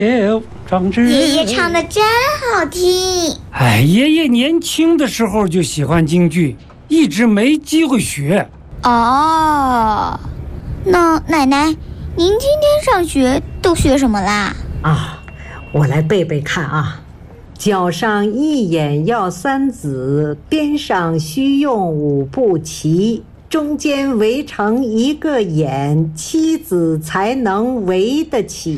长知爷爷唱的真好听。 哎，爷爷年轻的时候就喜欢京剧，一直没机会学。 哦，那奶奶，您今天上学都学什么啦？ 我来背背看啊。脚上一眼要三子，边上须用五步齐，中间围成一个眼，妻子才能围得起。